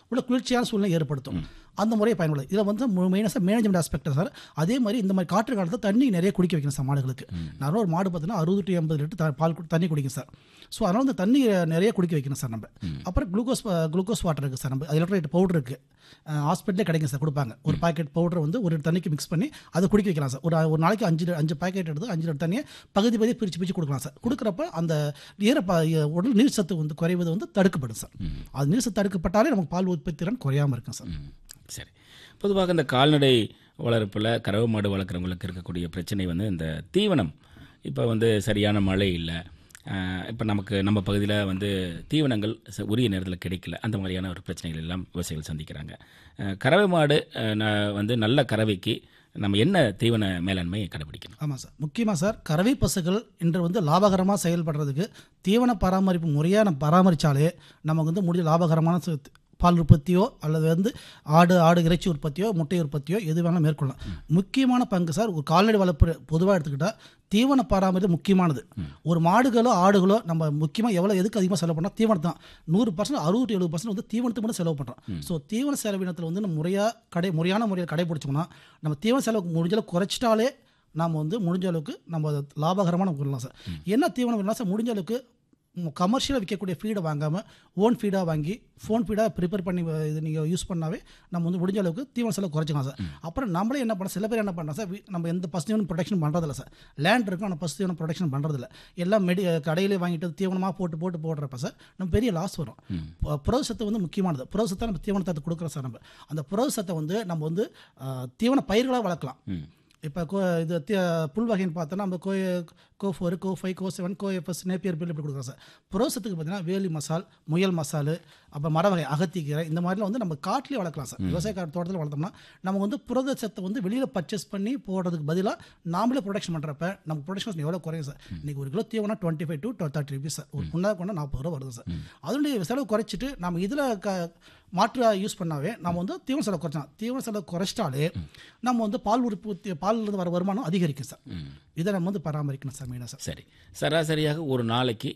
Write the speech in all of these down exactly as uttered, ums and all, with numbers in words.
உள்ள குளிர்ச்சியான சூழ்நிலை ஏற்படுத்தும். அந்த முறையை பயன்படுது. இதில் வந்து மெயினாக சார் மேனேஜ்மெண்ட் ஆஸ்பெக்ட் சார். அதே மாதிரி இந்த மாதிரி காற்று காலத்தில் தண்ணி நிறைய குடிக்க வைக்கணும் சார் மாடுகளுக்கு. நான் ஒரு மாடு பார்த்தீங்கன்னா அறுபது டு எண்பது லிட்டர் பால் தண்ணி குடிக்கும் சார். ஸோ அதனால் வந்து தண்ணி நிறைய குடிக்க வைக்கணும் சார் நம்ம. அப்புறம் குளுக்கோஸ் குளுக்கோஸ் வாட்டர் இருக்குது சார், நம்ம எலக்ட்ரோலைட் பவுடர் இருக்குது, ஹாஸ்பிட்டலே கிடைக்கும் சார், கொடுப்பாங்க. ஒரு பாக்கெட் பவுடர் வந்து ஒரு தண்ணிக்கு மிக்ஸ் பண்ணி அதை குடிக்க வைக்கலாம் சார். ஒரு ஒரு நாளைக்கு அஞ்சு அஞ்சு பாக்கெட் எடுத்து அஞ்சு லிட்டர் தண்ணியை பகுதி பகுதி பிரித்து பிரித்து கொடுக்கலாம் சார். கொடுக்குறப்ப அந்த ஈர உடல் நீர் சத்து வந்து குறைவது வந்து தடுக்கப்படும் சார். அது நீர் சத்து தடுக்கப்பட்டாலே நமக்கு பால் உற்பத்தி திறன் குறையாமல் இருக்கும் சார். சரி, பொதுவாக இந்த கால்நடை வளர்ப்பில் கறவை மாடு வளர்க்குறவங்களுக்கு இருக்கக்கூடிய பிரச்சனை வந்து இந்த தீவனம். இப்போ வந்து சரியான மழை இல்லை, இப்போ நமக்கு நம்ம பகுதியில் வந்து தீவனங்கள் உரிய நேரத்தில் கிடைக்கல, அந்த மாதிரியான ஒரு பிரச்சனைகள் எல்லாம் விவசாயிகள் சந்திக்கிறாங்க. கறவை மாடு வந்து நல்ல கறவைக்கு நம்ம என்ன தீவன மேலாண்மை கடைபிடிக்கணும்? ஆமாம் சார், முக்கியமாக சார் கறவை பசுக்கள் இன்று வந்து லாபகரமாக செயல்படுறதுக்கு தீவன பராமரிப்பு முறையாக நம்ம பராமரித்தாலே நமக்கு வந்து முடிய லாபகரமான பால் உற்பத்தியோ அல்லது வந்து ஆடு ஆடு இறைச்சி உற்பத்தியோ முட்டை உற்பத்தியோ எது வேணாலும் மேற்கொள்ளலாம். முக்கியமான பங்கு சார் ஒரு கால்நடை வளர்ப்பு பொதுவாக எடுத்துக்கிட்டால் தீவன பராமரிப்பு முக்கியமானது. ஒரு மாடுகளோ ஆடுகளோ நம்ம முக்கியமாக எவ்வளோ எதுக்கு அதிகமாக செலவு பண்ணால் தீவனம் தான். நூறு பர்சன்ட் அறுபது எழுபது பர்சன்ட் வந்து தீவனத்துக்கு மட்டும் செலவு பண்ணுறோம். ஸோ தீவன செலவினத்தில் வந்து நம்ம முறையாக கடை முறையான முறையில் கடைபிடிச்சோம்னா நம்ம தீவன செலவு முடிஞ்சளவு குறைச்சிட்டாலே நாம் வந்து முடிஞ்ச அளவுக்கு நம்ம லாபகரமான பண்ணலாம் சார். என்ன தீவனம் பண்ணலாம் சார், முடிஞ்ச அளவுக்கு கமர்ஷியலாக விற்கக்கூடிய ஃபீடை வாங்காமல் ஓன் ஃபீடாக வாங்கி ஃபோன் ஃபீடாக ப்ரிப்பேர் பண்ணி இது நீங்கள் யூஸ் பண்ணாவே நம்ம வந்து முடிஞ்ச அளவுக்கு தீவன செலவு குறைச்சிக்கலாம் சார். அப்புறம் நம்மளே என்ன பண்ண சில பேர் என்ன பண்ணலாம் சார், நம்ம எந்த பசு தீவனம் ப்ரொடக்ஷன் பண்ணுறதில்ல சார். லேண்ட் இருக்கும் ஆனால் பசு தீவனம் ப்ரொடக்ஷன் பண்ணுறதில்ல. எல்லாம் மெடி கடையிலே வாங்கிட்டு தீவனமாக போட்டு போட்டு போடுறப்ப சார் நம்ம பெரிய லாஸ் வரும். புரதச்சத்து வந்து முக்கியமானது. புரதச்சத்தை நம்ம தீவனத்தை கொடுக்குறோம் சார். நம்ம அந்த புரதச்சத்தை வந்து நம்ம வந்து தீவன பயிர்களாக வளர்க்கலாம். இப்போ கோ இது புல் வகைன்னு பார்த்தோன்னா நம்ம கோ கோ ஃபோர் கோ ஃபைவ் கோ செவன் கோ எஃப்எஸ் நேப்பியர் பில் இப்படி கொடுக்குறோம் சார். புரோசத்துக்கு பார்த்தீங்கன்னா வேலி மசால், முயல் மசால், அப்புறம் மர வகை அகத்திக்கீரை, இந்த மாதிரிலாம் வந்து நம்ம காட்டிலே வளர்க்கலாம் சார். விவசாய தோட்டத்தில் வளர்த்தோம்னா நம்ம வந்து புரதச்சத்தை வந்து வெளியில் பர்ச்சேஸ் பண்ணி போடுறதுக்கு பதிலாக நாமளே ப்ரொடக்ஷன் பண்ணுறப்ப நம்ம ப்ரொடக்ஷன் எவ்வளோ குறையும் சார். இன்றைக்கி ஒரு கிலோ தீவனம் twenty five to thirty rupees sir. ஒரு புண்ணாக கொண்டா நாற்பது ரூபா வருது சார். அதனுடைய செலவு குறைச்சிட்டு நம்ம இதில் க மாற்றாக யூஸ் பண்ணாவே நம்ம வந்து தீவன செலவு குறைச்சலாம். தீவன செலவு குறைச்சிட்டாலே நம்ம வந்து பால் உற்பத்தி பாலிலிருந்து வர வருமானம் அதிகரிக்கும் சார். இதை நம்ம வந்து பராமரிக்கணும் சார் மெயினாக சார். சரி, சராசரியாக ஒரு நாளைக்கு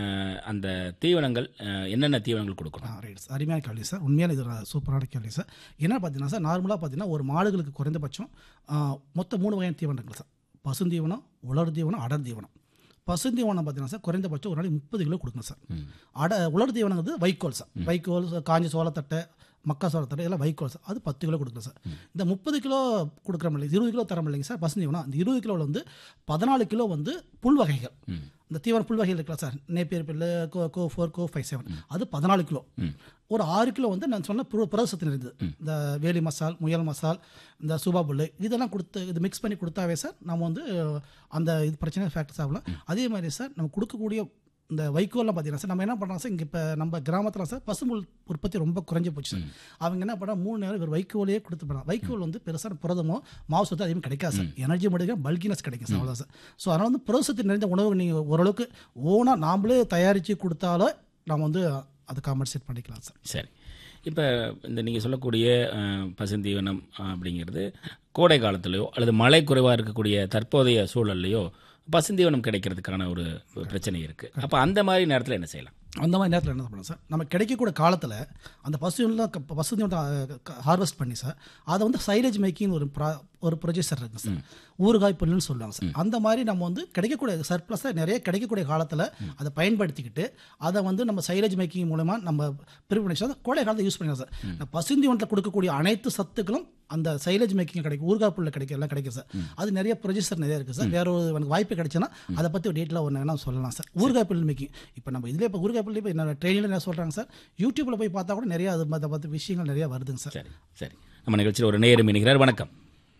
அந்த தீவனங்கள் என்னென்ன தீவனங்கள் கொடுக்கணும்? ரைட் சார், அருமையான கேள்வி சார். உண்மையான இது சூப்பரான கேள்வி சார். என்ன பார்த்தீங்கன்னா சார், நார்மலாக பார்த்தீங்கன்னா ஒரு மாடுகளுக்கு குறைந்தபட்சம் மொத்தம் மூணு வகையான தீவனங்கள் சார். பசுந்தீவனம், உலர் தீவனம், அடர் தீவனம். பசுந்தீவனம் பார்த்தீங்கன்னா சார் குறைந்தபட்சம் ஒரு நாளைக்கு முப்பது கிலோ கொடுக்கணும் சார். அட உலர் தீவனம் வந்து வைக்கோல் சார். வைக்கோல், காஞ்சி சோளத்தட்டை, மக்கா சோளத்தட்டை எல்லாம் வைக்கோல் சார். அது பத்து கிலோ கொடுக்கணும் சார். இந்த முப்பது கிலோ கொடுக்குற இல்லை, இருபது கிலோ தர இல்லைங்க சார் பசுந்தீவனம். அந்த இருபது கிலோவில் வந்து பதினாலு கிலோ வந்து புல் வகைகள். இந்த தீவன புல் வகைகள் இருக்கலாம் சார், நேப்பியர் பில்லு, கோ கோ ஃபோர் கோ ஃபைவ் செவன், அது பதினாலு கிலோ. ஒரு ஆறு கிலோ வந்து நான் சொன்ன புரதசத்து இருந்தது. இந்த வேலி மசால், முயல் மசால், இந்த சூபா புல், இதெல்லாம் கொடுத்து இது மிக்ஸ் பண்ணி கொடுத்தாவே சார் நம்ம வந்து அந்த இது பிரச்சனை ஃபேக்டர்ஸ் ஆகலாம். அதே மாதிரி சார் நம்ம கொடுக்கக்கூடிய இந்த வைக்கோல்லாம் பார்த்தீங்கன்னா சார் நம்ம என்ன பண்ணுறோம் சார், இங்கே இப்போ நம்ம கிராமத்தில் சார் பசும்புல் உற்பத்தி ரொம்ப குறைஞ்சி போச்சு சார். அவங்க என்ன பண்ணால் மூணு நேரம் இவர் வைக்கோலையே கொடுத்து போகிறாங்க. வைக்கோல் வந்து பெருசாக புரதமோ மாவு சத்து அதிகமாக கிடைக்காது சார். எனர்ஜி மட்டும் பல்கினஸ் கிடைக்கும் சார், அவ்வளோதான் சார். ஸோ அதனால் வந்து புரதசத்து நிறைந்த உணவு நீங்கள் ஓரளவுக்கு ஓனாக நாமளே தயாரித்து கொடுத்தாலும் நம்ம வந்து அதை காம்பன்சேட் பண்ணிக்கலாம் சார். சரி, இப்போ இந்த நீங்கள் சொல்லக்கூடிய பசுந்தீவனம் அப்படிங்கிறது கோடை காலத்துலையோ அல்லது மழை குறைவாக இருக்கக்கூடிய தற்போதைய சூழல்லையோ பசுந்தீவனம் கிடைக்கிறதுக்கான ஒரு பிரச்சனை இருக்குது. அப்போ அந்த மாதிரி நேரத்தில் என்ன செய்யலாம்? அந்த மாதிரி நேரத்தில் என்ன பண்ணலாம் சார், நம்ம கிடைக்கக்கூடிய காலத்தில் அந்த பசுலாம் பசுந்தீவனத்தை ஹார்வெஸ்ட் பண்ணி சார் அதை வந்து சைலேஜ் மேக்கிங் ஒரு ப்ரா ஒரு ப்ரொஜெக்டர் இருக்குது சார். ஊறுகாய் புல்லுன்னு சொல்லுவாங்க சார். அந்த மாதிரி நம்ம வந்து கிடைக்கக்கூடிய சர்ப்ளஸாக நிறைய கிடைக்கக்கூடிய காலத்தில் அதை பயன்படுத்திக்கிட்டு அதை வந்து நம்ம சைலேஜ் மேக்கிங் மூலமா நம்ம பிரிவு பண்ணி கோடை காலத்தை யூஸ் பண்ணிக்கலாம் சார். நம்ம பசுந்தீவனத்தில் கொடுக்கக்கூடிய அனைத்து சத்துக்களும் அந்த சைலேஜ் மேக்கிங் கிடைக்கும், ஊறுகாய் புல்ல கிடைக்க எல்லாம் கிடைக்கும் சார். அது நிறைய ப்ரொஜெக்டர் நிறைய இருக்குது சார். வேற ஒரு எனக்கு வாய்ப்பு கிடைச்சுன்னா அதை பற்றி ஒரு டீட்டெயிலாக ஒன்று வேணால் சொல்லலாம் சார். ஊறுகாய் புல் மேக்கிங் இப்போ நம்ம இதில் இப்போ ஊறுகாய் புல் இப்போ என்ன ட்ரெயினில் என்ன சொல்கிறாங்க சார், யூடியூப்பில் போய் பார்த்தா கூட நிறைய அது அதை பற்றி விஷயங்கள் நிறையா வருதுங்க சார். சரி சரி, நம்ம நிகழ்ச்சியில் ஒரு நேரம் இணைகிறார். வணக்கம்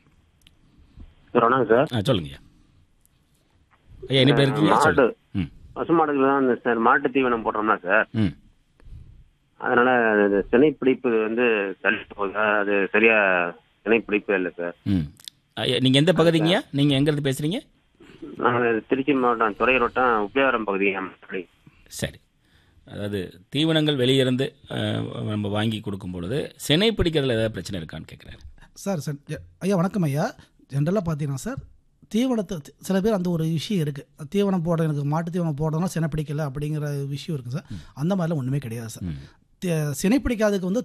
வணக்கம் சார். ஆ சொல்லுங்க ஐயா, என்ன பேர் இருக்கீங்க? மாடு பசு மாடுகள் தான் சார் மாட்டு தீவனம் போடுறோம்னா சார், அதனால சினை பிடிப்பு வந்து தள்ளி போகுது, அது சரியா சினை பிடிப்பு இல்லை சார். ம் ஐயா, நீங்கள் எந்த பகுதிங்கய்யா? நீங்கள் எங்கேருந்து பேசுகிறீங்க? நாங்கள் திருச்சி மாவட்டம் துறையூரோட்டம் உப்பியாவரம் பகுதி. சரி, அதாவது தீவனங்கள் வெளியிருந்து நம்ம வாங்கி கொடுக்கும் பொழுது சினை பிடிக்கிறதுல ஏதாவது பிரச்சனை இருக்கான்னு கேட்குறாரு சார். சார் ஐயா வணக்கம் ஐயா. ஜென்ரலாக பார்த்தீங்கன்னா சார் தீவனத்தை சில பேர் அந்த ஒரு விஷயம் இருக்குது, தீவனம் போட எனக்கு மாட்டு தீவனம் போடணும்னா சினை பிடிக்கல அப்படிங்கிற விஷயம் இருக்குது சார். அந்த மாதிரிலாம் ஒன்றுமே கிடையாது சார். சினை பிடிக்காததுக்கு வந்து